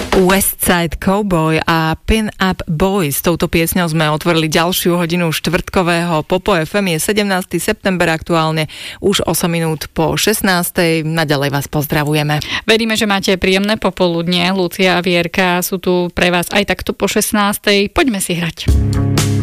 Westside Cowboy a Pin Up Boy. S touto piesňou sme otvorili ďalšiu hodinu štvrtkového Popo FM. Je 17. september aktuálne, už 8 minút po 16. Naďalej vás pozdravujeme. Veríme, že máte príjemné popoludnie. Lucia a Vierka sú tu pre vás aj takto po 16. Poďme si hrať.